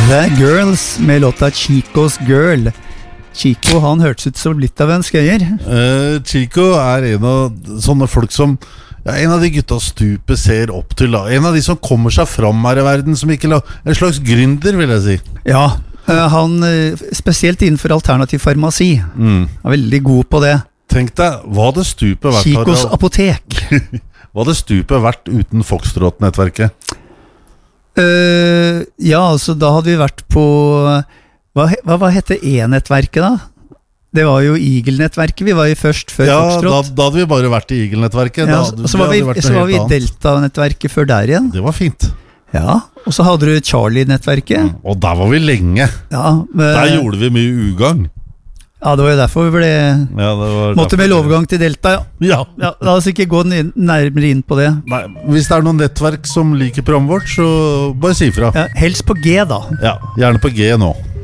The Girls med låta Chico's Girl. Chico, han hørtes ut som litt av en skøyer. Chico en av sånne folk som en av de gutta stupet ser opp til. En av de som kommer seg fram her i verden, som ikke en slags gründer, vil jeg si. Ja, han spesielt innenfor alternativ farmasi. Er veldig god på det. Tenk deg, hva det stupet vært Chicos apotek. Hva det stupet vært uten Foxtrot-nettverket? Ja, altså da hadde vi vært på hva hette E-nettverket da? Det var jo Eagle-nettverket vi var i først før Foxtrot. Da hadde vi bare vært i Eagle-nettverket. Ja, så var vi i Delta-nettverket før der igjen. Det var fint. Ja, og så hadde du Charlie-nettverket. Og der var vi lenge. Ja, der gjorde vi mye ugang. Ja, det var jo derfor vi måtte med overgang til Delta, ja. La oss ikke gå nærmere inn på det. Nei, hvis det noen nettverk som liker programmet vårt, så bare si fra. Ja, helst på G da. Ja, gjerne på G nå.